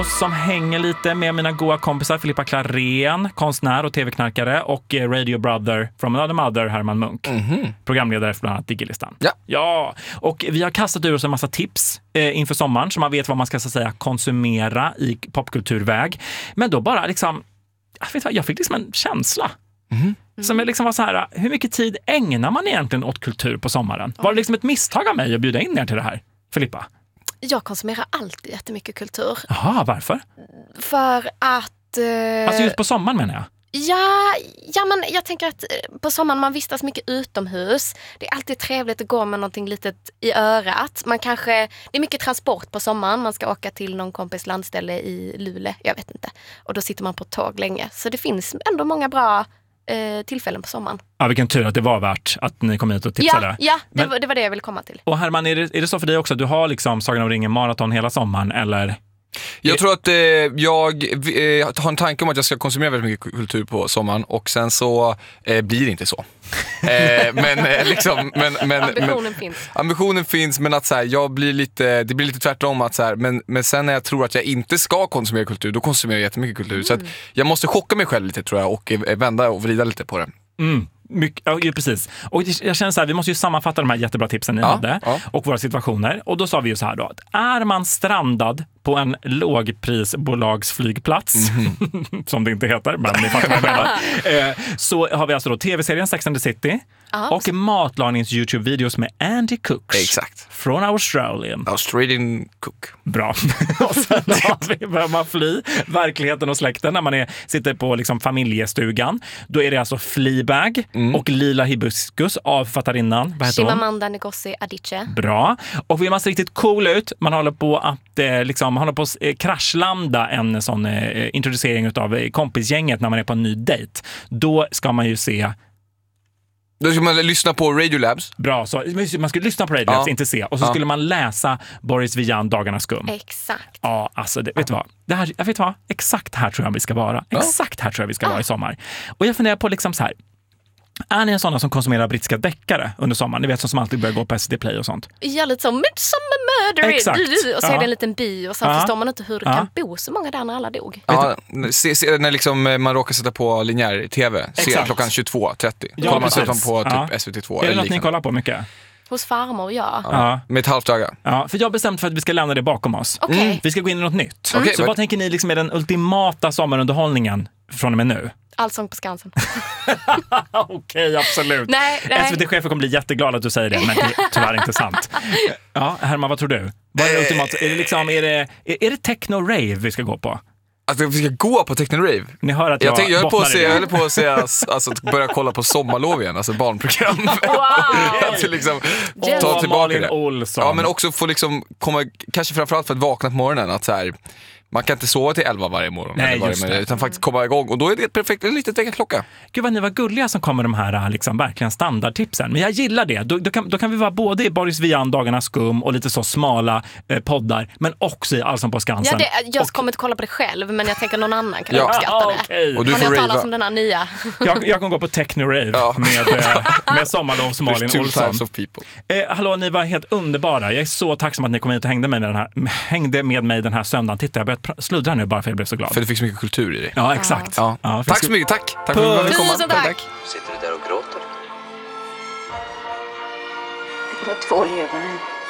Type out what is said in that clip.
som hänger lite med mina goda kompisar Filippa Klarén, konstnär och tv-knarkare, och Radio Brother from Another Mother, Herman Munk. Programledare för bland annat Digilistan. Ja, och vi har kastat ur oss en massa tips inför sommaren så man vet vad man ska så säga konsumera i popkulturväg. Men då bara liksom, jag fick liksom en känsla. Som är liksom var så här, hur mycket tid ägnar man egentligen åt kultur på sommaren? Var det liksom ett misstag av mig att bjuda in er till det här, Filippa? Jag konsumerar alltid jättemycket kultur. Jaha, varför? För att... Alltså just på sommaren menar jag. Ja, men jag tänker att på sommaren man vistas mycket utomhus. Det är alltid trevligt att gå med någonting litet i örat. Det är mycket transport på sommaren. Man ska åka till någon kompis landställe i Luleå, jag vet inte. Och då sitter man på tåg länge. Så det finns ändå många bra tillfällen på sommaren. Ja, vilken tur att det var värt att ni kom hit och tipsade. Ja, det var det jag ville komma till. Och Herman, är det så för dig också att du har liksom Sagan om ringen maraton hela sommaren, eller? Jag tror att jag har en tanke om att jag ska konsumera väldigt mycket kultur på sommaren och sen så blir det inte så. Ambitionen finns, men att så här, det blir lite tvärtom att så här, men sen när jag tror att jag inte ska konsumera kultur, då konsumerar jag jättemycket kultur. Så att jag måste chocka mig själv lite, tror jag, och vända och vrida lite på det. Ja, precis. Och jag känner så här, vi måste ju sammanfatta de här jättebra tipsen ni hade och våra situationer. Och då sa vi ju så här då, att är man strandad på en lågprisbolagsflygplats, som det inte heter, men ni fattar vad jag menar, så har vi alltså då tv-serien Sex and the City och matlagnings YouTube-videos med Andy Cooks. Exakt. Från Australian Cook. Bra. Och sen börjar man fly verkligheten och släkten när man sitter på liksom familjestugan. Då är det alltså Fleabag och Lila Hibiscus av författarinnan. Vad heter hon? Chimamanda Ngozi Adichie. Bra. Och vill man se riktigt cool ut, man håller på att kraschlanda en sån introducering av kompisgänget när man är på en ny dejt. Då ska man ju se... Då ska man lyssna på Radiolabs. Bra, så man skulle lyssna på Radiolabs, inte se. Och så skulle man läsa Boris Vian, Dagarnas skum. Exakt. Ja, alltså, vet du vad? Jag vet vad? Exakt här tror jag vi ska vara. Exakt här tror jag vi ska vara i sommar. Och jag funderar på liksom så här. Är ni en sån som konsumerar brittiska deckare under sommaren? Ni vet, som alltid börjar gå på SVT Play och sånt. Ja, lite som Midsommar Murder. Exakt. Och så är det en liten by och sen förstår man inte hur det kan bo så många där när alla dog. Ja, när liksom man råkar sätta på linjär tv klockan 22:30. Kollar man sig på typ SVT2. Är det något ni kollar på mycket? Hos farmor, med ett halvt öga. Ja, för jag har bestämt för att vi ska lämna det bakom oss. Vi ska gå in i något nytt. Så vad tänker ni liksom är den ultimata sommarunderhållningen från och med nu? Allsång på Skansen. Okej, absolut. Nej. SVT-chefen kommer bli jätteglad att du säger det, men det är tyvärr inte sant. Ja, Herman, vad tror du? Vad är det ultimata? Är det techno-rave vi ska gå på? Alltså vi ska gå på techno-rave. Ni hör att jag höll på att säga alltså börja kolla på Sommarlov igen, alltså barnprogram. Att liksom ta tillbaka det. Olsson. Ja, men också få liksom komma, kanske framförallt för att vakna på morgonen, att så här, man kan inte sova till 11 varje morgon. Utan faktiskt komma igång. Och då är det ett perfekt litet väckarklocka. Gud vad ni var gulliga som kommer de här liksom, verkligen standardtipsen. Men jag gillar det. Då kan vi vara både i Boris Vian, Dagarnas skum och lite så smala poddar. Men också i Allsång på Skansen. Ja, jag kommer inte kolla på det själv, men jag tänker någon annan kan uppskatta det. Okay. Och du får talas om den här nya. jag kommer gå på techno-rave med Sommarlovs Malin Olsson. Hallå, ni var helt underbara. Jag är så tacksam att ni kom hit och hängde med mig den här söndagen. Titta, jag börjat sluddra nu bara för att jag blev så glad. För det fick så mycket kultur i det. Ja, exakt. Ja. Tack så mycket, tack för att vi kom. Tusen tack. Sitter du där och gråter? Det var 2 ögonen.